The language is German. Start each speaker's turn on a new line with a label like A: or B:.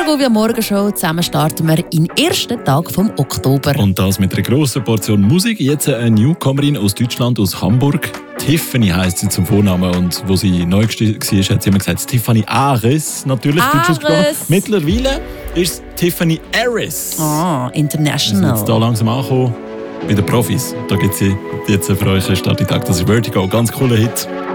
A: wo wir morgen schon zusammen starten wir in den ersten Tag vom Oktober.
B: Und das mit einer grossen Portion Musik. Jetzt eine Newcomerin aus Deutschland, aus Hamburg. Tiffany heisst sie zum Vornamen. Und wo sie neu war, hat sie immer gesagt, Tiffany Ares, natürlich deutsch ausgesprochen. Mittlerweile ist es Tiffany Ares.
A: International.
B: Wir sind jetzt hier langsam angekommen bei den Profis. Da gibt es jetzt für euch einen Starttag. Das ist Vertigo, ganz cooler Hit.